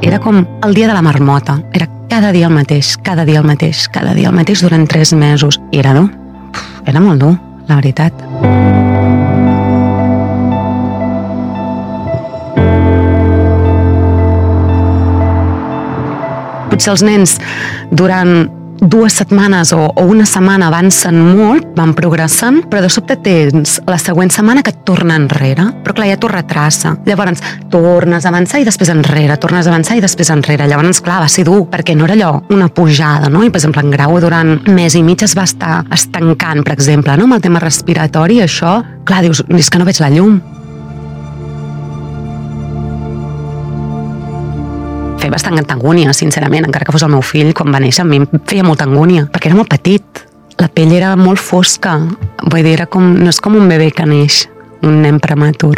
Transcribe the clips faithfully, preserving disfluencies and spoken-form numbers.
era com el dia de la marmota. Era cada dia el mateix, cada dia el mateix, cada dia el mateix durant tres mesos. I era dur. Era molt dur, la veritat. Potser els nens durant dues setmanes o, o una setmana avancen molt, van progressant, però de sobte tens la següent setmana que et torna enrere, però clar, ja t'ho retrassa. Llavors, tornes a avançar i després enrere, tornes a avançar i després enrere. Llavors, clar, va ser dur, perquè no era allò una pujada, no? I, per exemple, en grau durant mes i mig es va estar estancant, per exemple, no? Amb el tema respiratori, això, clar, dius, és que no veig la llum. Feia bastant angúnia, sincerament, encara que fos el meu fill, quan va néixer, a mi em feia molta angúnia, perquè era molt petit, la pell era molt fosca, vull dir, era com, no és com un bebè que neix, un nen prematur,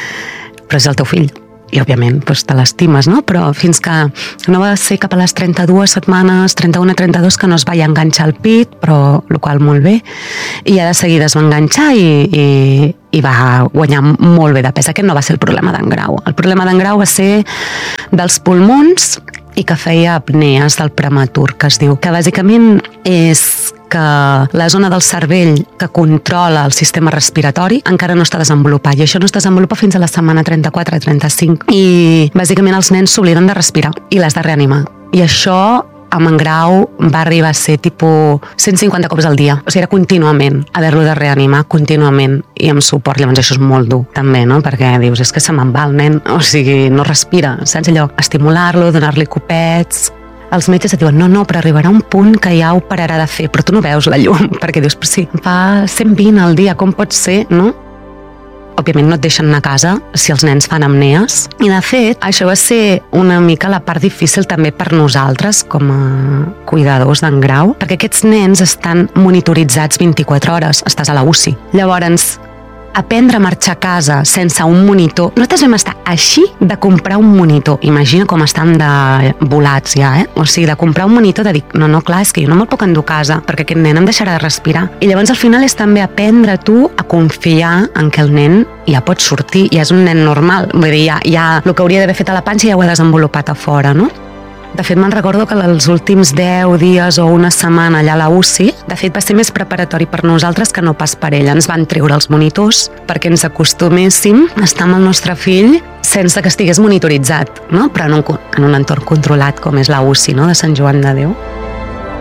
però és el teu fill, i òbviament doncs, te l'estimes, no? Però fins que no va ser cap a les trenta-dues setmanes, trenta-una trenta-dos, que no es va enganxar el pit, però el qual molt bé, i ja de seguida es va enganxar i, i, i va guanyar molt bé de pes. Aquest no va ser el problema d'en Grau. El problema d'en Grau va ser dels pulmons i que feia apnees del prematur, que es diu, que bàsicament és que la zona del cervell que controla el sistema respiratori encara no està desenvolupat, i això no es desenvolupa fins a la setmana trenta-quatre trenta-cinc, i bàsicament els nens s'obliden de respirar i l'has de reanimar, i això amb en Grau va arribar a ser tipus cent cinquanta cops al dia, o sigui, era contínuament haver-lo de reanimar, contínuament, i amb suport. Llavors això és molt dur també, no? Perquè dius, és que se me'n va el nen, o sigui, no respira, saps allò? Estimular-lo, donar-li copets. Els metges et diuen, no, no, però arribarà un punt que ja ho pararà de fer, però tu no veus la llum, perquè dius, però sí, fa cent vint al dia, com pot ser, no? Òbviament no et deixen anar a casa si els nens fan apnees, i de fet això va ser una mica la part difícil també per nosaltres com a cuidadors d'en Grau, perquè aquests nens estan monitoritzats vint-i-quatre hores, estàs a la U C I. Llavors, aprendre a marxar a casa sense un monitor, nosaltres vam estar així de comprar un monitor, imagina com estan de volats ja, eh? O sigui, de comprar un monitor, de dir, no, no, clar, és que jo no me'l puc endur a casa perquè aquest nen em deixarà de respirar. I llavors al final és també aprendre tu a confiar en que el nen ja pot sortir, ja és un nen normal, vull dir, ja, ja el que hauria d'haver fet a la panxa ja ho ha desenvolupat a fora, no? De fet, me'n recordo que els últims deu dies o una setmana allà a la U C I, de fet, va ser més preparatori per nosaltres que no pas per ell. Ens van treure els monitors perquè ens acostuméssim a estar amb el nostre fill sense que estigués monitoritzat, no? Però en un, en un entorn controlat com és la U C I, no? De Sant Joan de Déu.